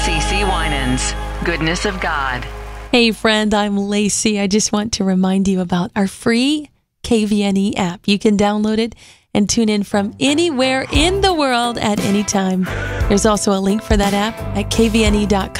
CeCe Winans, Goodness of God. Hey friend, I'm Lacey. I just want to remind you about our free KVNE app. You can download it and tune in from anywhere in the world at any time. There's also a link for that app at kvne.com.